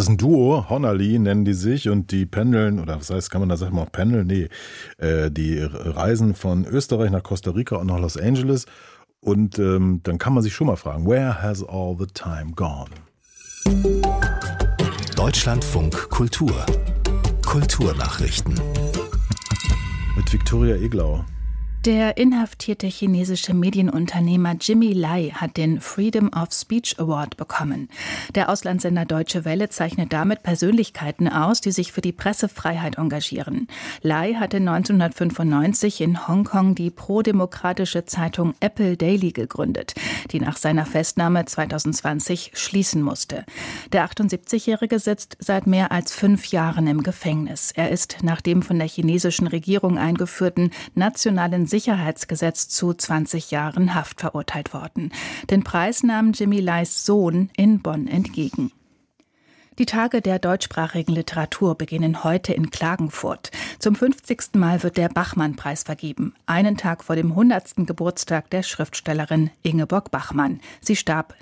Das ist ein Duo, Honnerly nennen die sich, und die pendeln, oder was heißt, kann man da sagen, auch pendeln? Nee, die reisen von Österreich nach Costa Rica und nach Los Angeles. Und dann kann man sich schon mal fragen, where has all the time gone? Deutschlandfunk Kultur. Kulturnachrichten. Mit Viktoria Eglau. Der inhaftierte chinesische Medienunternehmer Jimmy Lai hat den Freedom of Speech Award bekommen. Der Auslandssender Deutsche Welle zeichnet damit Persönlichkeiten aus, die sich für die Pressefreiheit engagieren. Lai hatte 1995 in Hongkong die prodemokratische Zeitung Apple Daily gegründet, die nach seiner Festnahme 2020 schließen musste. Der 78-Jährige sitzt seit mehr als 5 Jahren im Gefängnis. Er ist nach dem von der chinesischen Regierung eingeführten nationalen Sicherheitsgesetz zu 20 Jahren Haft verurteilt worden. Den Preis nahm Jimmy Lais Sohn in Bonn entgegen. Die Tage der deutschsprachigen Literatur beginnen heute in Klagenfurt. Zum 50. Mal wird der Bachmann-Preis vergeben, einen Tag vor dem 100. Geburtstag der Schriftstellerin Ingeborg Bachmann. Sie starb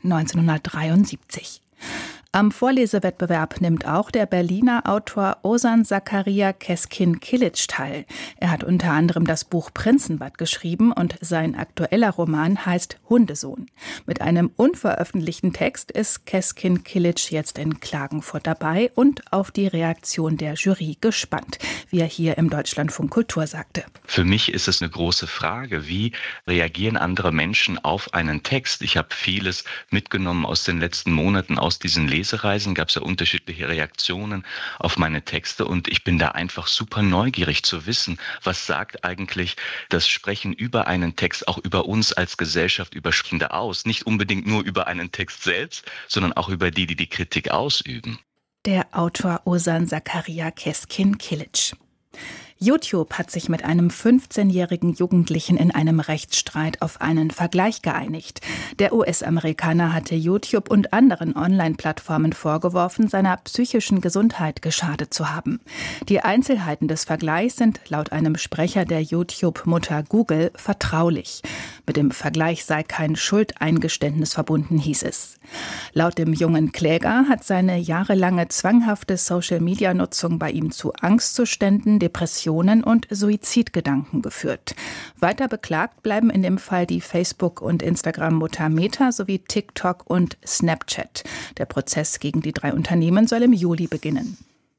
1973. Am Vorlesewettbewerb nimmt auch der Berliner Autor Ozan Zakaria Keskin-Kilic teil. Er hat unter anderem das Buch Prinzenbad geschrieben und sein aktueller Roman heißt Hundesohn. Mit einem unveröffentlichten Text ist Keskin-Kilic jetzt in Klagenfurt dabei und auf die Reaktion der Jury gespannt, wie er hier im Deutschlandfunk Kultur sagte. Für mich ist es eine große Frage, wie reagieren andere Menschen auf einen Text? Ich habe vieles mitgenommen aus den letzten Monaten, aus diesen Lesereisen gab es ja unterschiedliche Reaktionen auf meine Texte und ich bin da einfach super neugierig zu wissen, was sagt eigentlich das Sprechen über einen Text, auch über uns als Gesellschaft, über Sprechende aus. Nicht unbedingt nur über einen Text selbst, sondern auch über die Kritik ausüben. Der Autor Ozan Zakaria Keskin-Kilic. YouTube hat sich mit einem 15-jährigen Jugendlichen in einem Rechtsstreit auf einen Vergleich geeinigt. Der US-Amerikaner hatte YouTube und anderen Online-Plattformen vorgeworfen, seiner psychischen Gesundheit geschadet zu haben. Die Einzelheiten des Vergleichs sind laut einem Sprecher der YouTube-Mutter Google vertraulich. Mit dem Vergleich sei kein Schuldeingeständnis verbunden, hieß es. Laut dem jungen Kläger hat seine jahrelange zwanghafte Social-Media-Nutzung bei ihm zu Angstzuständen, Depressionen und Suizidgedanken geführt. Weiter beklagt bleiben in dem Fall die Facebook- und Instagram-Mutter Meta sowie TikTok und Snapchat. Der Prozess gegen die 3 Unternehmen soll im Juli beginnen.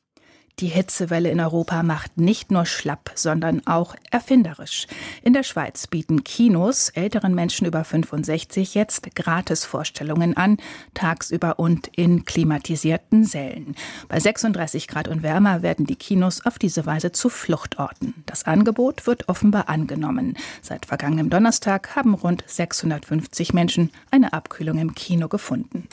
Die Hitzewelle in Europa macht nicht nur schlapp, sondern auch erfinderisch. In der Schweiz bieten Kinos älteren Menschen über 65 jetzt Gratisvorstellungen an, tagsüber und in klimatisierten Sälen. Bei 36 Grad und wärmer werden die Kinos auf diese Weise zu Fluchtorten. Das Angebot wird offenbar angenommen. Seit vergangenem Donnerstag haben rund 650 Menschen eine Abkühlung im Kino gefunden.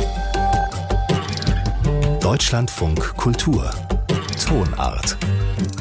Deutschlandfunk Kultur. Tonart.